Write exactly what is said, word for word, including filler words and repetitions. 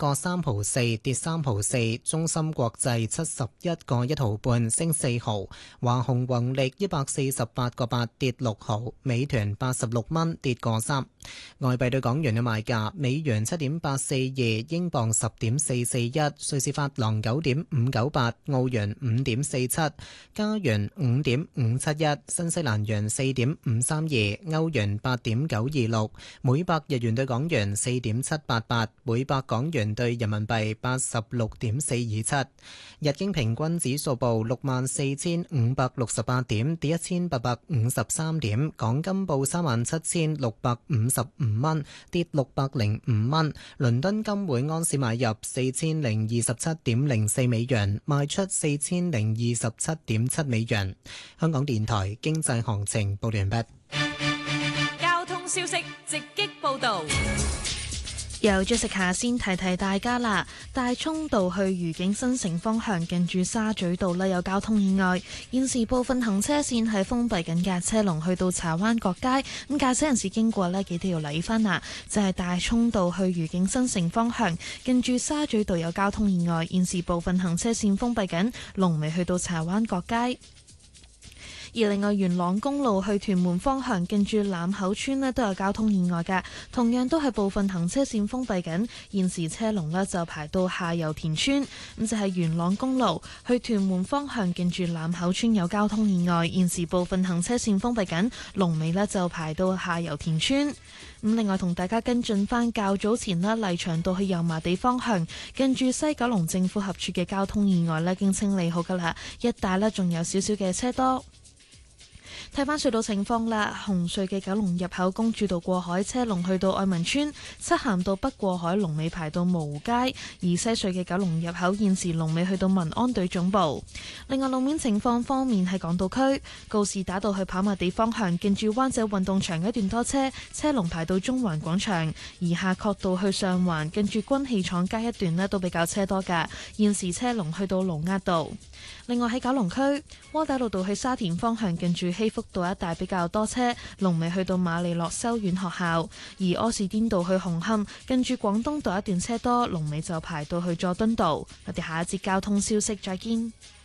個三毫四，跌三毫四。中芯國際七十一個一毫半，升四毫。華虹宏力一百四十八個八，跌六毫。美團八十六蚊，跌個三。外幣對港元嘅賣價：美元七點八四二，英鎊十點四四一，瑞士法郎九點五九八，澳元五點四七，加元五點五七一，新西蘭元四點五三二，歐元八點九二六，每百日元對港元四點七八八，每百港元對人民幣八十六點四二七。日經平均指數報六萬四千五百六十八點，跌一千八百五十三點。港金報三萬七千六百五十五蚊，跌六百零五蚊。倫敦金每安士買入四千零二十七點零四美元，賣出四千零二十七點七美元。香港電台經濟行情報完畢。 交通消息直擊報道。 由 Jessica 先提提大家啦，大涌道去愉景新城方向近住沙咀道呢有交通意外，現時部分行車線係封閉緊嘅，車龍去到柴灣角街，咁駕駛人士經過呢記得要留意翻啦，就係、是、大涌道去愉景新城方向近住沙咀道有交通意外，現時部分行車線封閉緊，龍尾去到柴灣角街。而另外元朗公路去屯門方向近住欖口村呢都有交通意外嘅，同樣都係部分行車線封閉緊，現時車龍呢就排到下游田村。咁就係元朗公路去屯門方向近住欖口村有交通意外，現時部分行車線封閉緊，龍尾呢就排到下游田村。咁另外同大家跟進返較早前呢麗翔道去油麻地方向近住西九龍政府合署嘅交通意外呢已經清理好㗎啦，一帶呢仲有少少嘅車多。睇返隧道情況啦，紅隧嘅九龍入口公主道過海車龍去到愛民村，漆咸道北過海龍尾排到蕪湖街，而西隧嘅九龍入口現時龍尾去到民安隊總部。另外路面情況方面喺港島區告士打道去跑馬地方向近住灣仔運動場一段多車，車龍排到中環廣場，而夏慤道去上環近住軍器廠街一段呢都比較車多㗎，現時車龍去到盧押道。另外喺九龍區窩打老道去沙田方向近住希福道一帶比較多車，龍尾去到瑪利諾修院學校；而柯士甸道去紅磡近住廣東道一段車多，龍尾就排到去佐敦道。我哋下一節交通消息再見。